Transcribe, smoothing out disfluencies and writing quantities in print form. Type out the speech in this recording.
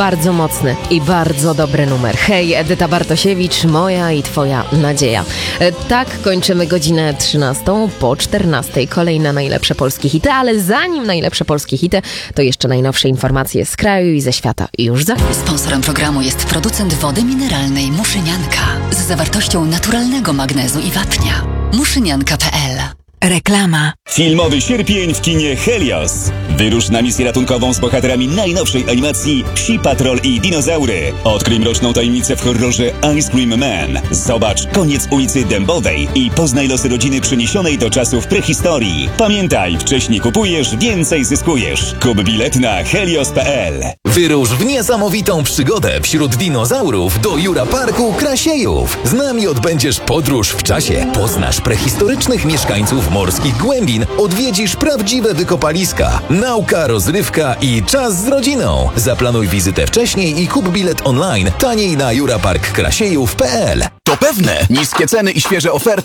bardzo mocny i bardzo dobry numer. Hej, Edyta Bartosiewicz, moja i twoja nadzieja. Tak, kończymy godzinę 13, po 14 kolejne najlepsze polskie hity, ale zanim najlepsze polskie hity, to jeszcze najnowsze informacje z kraju i ze świata już za chwilę. Sponsorem programu jest producent wody mineralnej Muszynianka z zawartością naturalnego magnezu i wapnia. Muszynianka.pl. Reklama. Filmowy sierpień w kinie Helios. Wyrusz na misję ratunkową z bohaterami najnowszej animacji Psi Patrol i Dinozaury. Odkryj mroczną tajemnicę w horrorze Ice Cream Man. Zobacz koniec ulicy Dębowej i poznaj losy rodziny przeniesionej do czasów prehistorii. Pamiętaj, wcześniej kupujesz, więcej zyskujesz. Kup bilet na helios.pl. Wyrusz w niesamowitą przygodę wśród dinozaurów do Jura Parku Krasiejów. Z nami odbędziesz podróż w czasie. Poznasz prehistorycznych mieszkańców morskich głębin, odwiedzisz prawdziwe wykopaliska, nauka, rozrywka i czas z rodziną. Zaplanuj wizytę wcześniej i kup bilet online taniej na juraparkkrasiejów.pl. To pewne, niskie ceny i świeże oferty